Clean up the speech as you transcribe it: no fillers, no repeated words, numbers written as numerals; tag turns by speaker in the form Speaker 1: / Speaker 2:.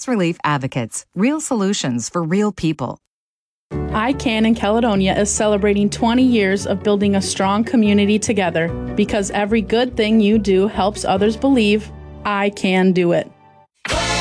Speaker 1: Stress Relief Advocates, real solutions for real people.
Speaker 2: ICANN in Caledonia is celebrating 20 years of building a strong community together because every good thing you do helps others believe I can do it.